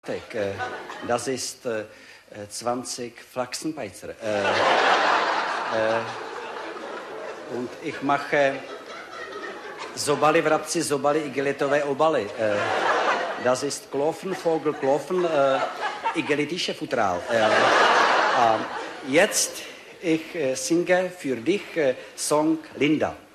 Das ist 20 Flachsenbeizer. Und ich mache Zobaly, vrabci, zobaly, igelitové obaly. Das ist Klofen, Vogel, Klofen, igelitische Futral. Jetzt ich singe für dich Song Linda.